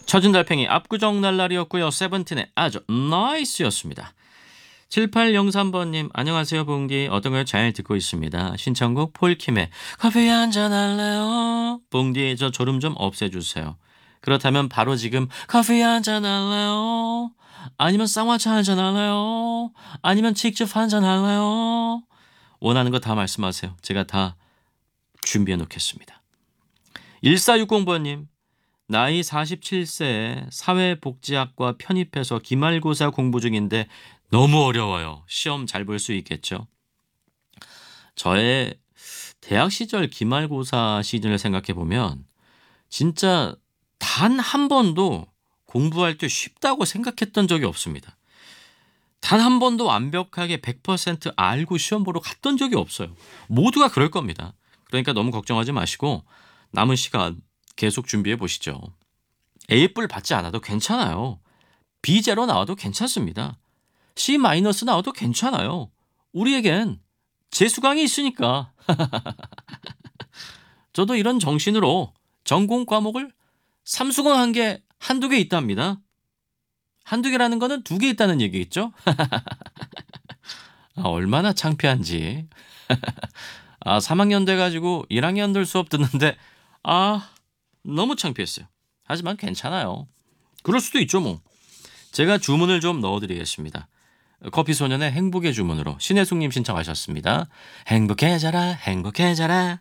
처진 달팽이 압구정 날라리였고요. 세븐틴의 아주 나이스였습니다. 7803번님 안녕하세요 봉디. 어떤 걸 잘 듣고 있습니다. 신청곡 폴킴의 커피 한잔 할래요. 봉디 저 졸음 좀 없애주세요. 그렇다면 바로 지금 커피 한잔 할래요. 아니면 쌍화차 한잔 할래요. 아니면 직접 한잔 할래요. 원하는 거 다 말씀하세요. 제가 다 준비해 놓겠습니다. 1460번님 나이 47세에 사회복지학과 편입해서 기말고사 공부 중인데 너무 어려워요. 시험 잘 볼 수 있겠죠? 저의 대학 시절 기말고사 시즌을 생각해 보면 진짜 단 한 번도 공부할 때 쉽다고 생각했던 적이 없습니다. 단 한 번도 완벽하게 100% 알고 시험 보러 갔던 적이 없어요. 모두가 그럴 겁니다. 그러니까 너무 걱정하지 마시고 남은 시간 계속 준비해 보시죠. A뿔 받지 않아도 괜찮아요. B0 나와도 괜찮습니다. C- 나와도 괜찮아요. 우리에겐 재수강이 있으니까. 저도 이런 정신으로 전공 과목을 삼수강한 게 한두 개 있답니다. 한두 개라는 거는 두 개 있다는 얘기겠죠? 얼마나 창피한지. 3학년 돼가지고 1학년들 수업 듣는데 너무 창피했어요. 하지만 괜찮아요. 그럴 수도 있죠 뭐. 제가 주문을 좀 넣어드리겠습니다. 커피소년의 행복의 주문으로 신혜숙님 신청하셨습니다. 행복해져라 행복해져라.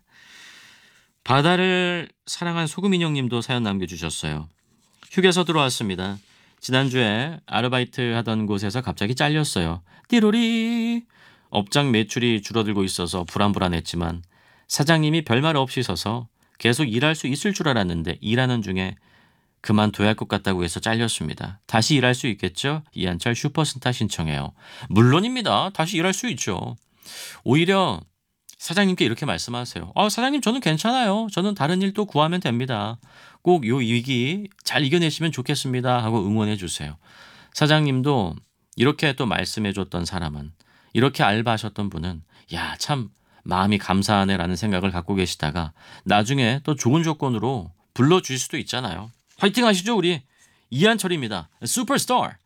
바다를 사랑한 소금인형님도 사연 남겨주셨어요. 휴게소 들어왔습니다. 지난주에 아르바이트 하던 곳에서 갑자기 잘렸어요. 띠로리. 업장 매출이 줄어들고 있어서 불안했지만 사장님이 별말 없이 서서 계속 일할 수 있을 줄 알았는데 일하는 중에 그만둬야 할 것 같다고 해서 잘렸습니다. 다시 일할 수 있겠죠? 이한철 슈퍼스타 신청해요. 물론입니다. 다시 일할 수 있죠. 오히려 사장님께 이렇게 말씀하세요. 사장님 저는 괜찮아요. 저는 다른 일 또 구하면 됩니다. 꼭 요 위기 잘 이겨내시면 좋겠습니다 하고 응원해 주세요. 사장님도 이렇게 또 말씀해 줬던 사람은, 이렇게 알바하셨던 분은 참 마음이 감사하네라는 생각을 갖고 계시다가 나중에 또 좋은 조건으로 불러주실 수도 있잖아요. 화이팅 하시죠 우리 이한철입니다. 슈퍼스타.